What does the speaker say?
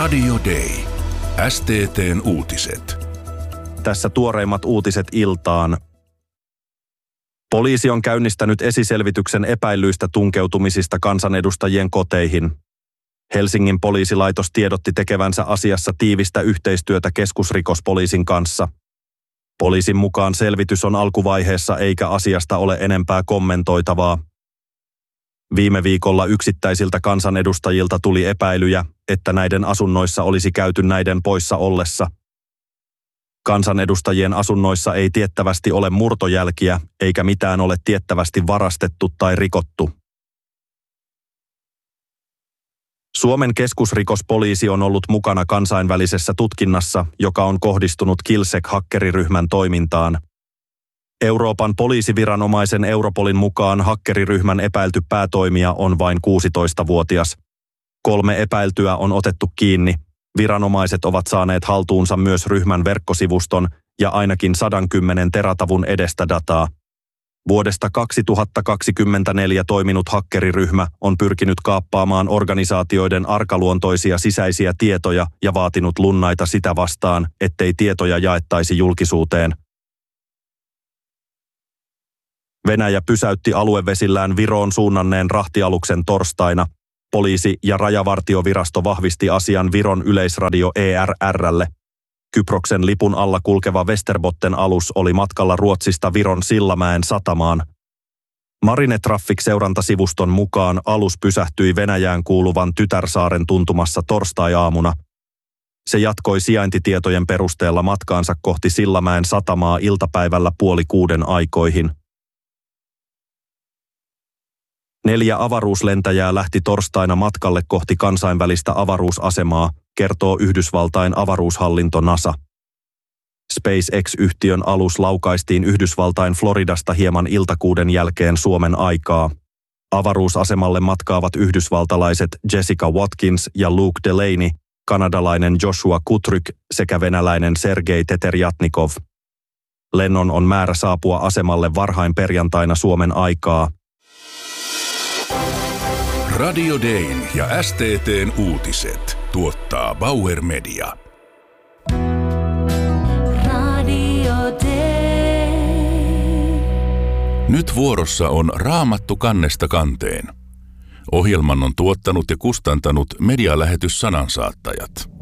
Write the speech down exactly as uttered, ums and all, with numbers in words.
Radio Day. S T T:n uutiset. Tässä tuoreimmat uutiset iltaan. Poliisi on käynnistänyt esiselvityksen epäillyistä tunkeutumisista kansanedustajien koteihin. Helsingin poliisilaitos tiedotti tekevänsä asiassa tiivistä yhteistyötä keskusrikospoliisin kanssa. Poliisin mukaan selvitys on alkuvaiheessa eikä asiasta ole enempää kommentoitavaa. Viime viikolla yksittäisiltä kansanedustajilta tuli epäilyjä, että näiden asunnoissa olisi käyty näiden poissa ollessa. Kansanedustajien asunnoissa ei tiettävästi ole murtojälkiä, eikä mitään ole tiettävästi varastettu tai rikottu. Suomen keskusrikospoliisi on ollut mukana kansainvälisessä tutkinnassa, joka on kohdistunut Killsec-hakkeriryhmän toimintaan. Euroopan poliisiviranomaisen Europolin mukaan hakkeriryhmän epäilty päätoimija on vain kuusitoistavuotias. Kolme epäiltyä on otettu kiinni. Viranomaiset ovat saaneet haltuunsa myös ryhmän verkkosivuston ja ainakin sadankymmenen teratavun edestä dataa. Vuodesta kaksituhattakaksikymmentäneljä toiminut hakkeriryhmä on pyrkinyt kaappaamaan organisaatioiden arkaluontoisia sisäisiä tietoja ja vaatinut lunnaita sitä vastaan, ettei tietoja jaettaisi julkisuuteen. Venäjä pysäytti aluevesillään Viroon suunnanneen rahtialuksen torstaina. Poliisi- ja rajavartiovirasto vahvisti asian Viron yleisradio E R R:lle. Kyproksen lipun alla kulkeva Västerbotten-alus oli matkalla Ruotsista Viron Sillamäen satamaan. Marine Traffic-seurantasivuston mukaan alus pysähtyi Venäjään kuuluvan Tytärsaaren tuntumassa torstai-aamuna. Se jatkoi sijaintitietojen perusteella matkaansa kohti Sillamäen satamaa iltapäivällä puoli kuuden aikoihin. Neljä avaruuslentäjää lähti torstaina matkalle kohti kansainvälistä avaruusasemaa, kertoo Yhdysvaltain avaruushallinto NASA. SpaceX-yhtiön alus laukaistiin Yhdysvaltain Floridasta hieman iltakuuden jälkeen Suomen aikaa. Avaruusasemalle matkaavat yhdysvaltalaiset Jessica Watkins ja Luke Delaney, kanadalainen Joshua Kutryk sekä venäläinen Sergei Teterjatnikov. Lennon on määrä saapua asemalle varhain perjantaina Suomen aikaa. Radio Dayn ja S T T:n uutiset tuottaa Bauer Media. Radio Day. Nyt vuorossa on Raamattu kannesta kanteen. Ohjelman on tuottanut ja kustantanut medialähetys Sanansaattajat.